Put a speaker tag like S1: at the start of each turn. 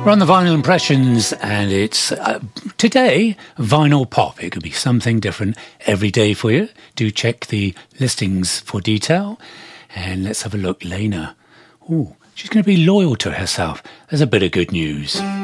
S1: We're on the Vinyl Impressions, and it's today vinyl pop. It could be something different every day for you. Do check the listings for detail. And let's have a look. Lena. Ooh, she's going to be loyal to herself. There's a bit of good news.